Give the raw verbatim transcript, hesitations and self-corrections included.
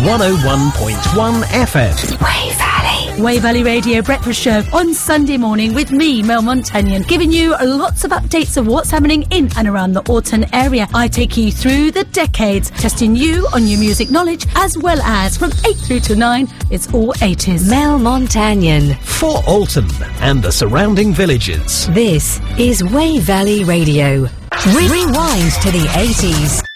one oh one point one F M. Way Valley. Way Valley Radio Breakfast Show on Sunday morning with me, Mel Montagnon, giving you lots of updates of what's happening in and around the Alton area. I take you through the decades, testing you on your music knowledge, as well as from eight through to nine, it's all eighties. Mel Montagnon. For Alton and the surrounding villages. This is Way Valley Radio. Re- rewind to the eighties.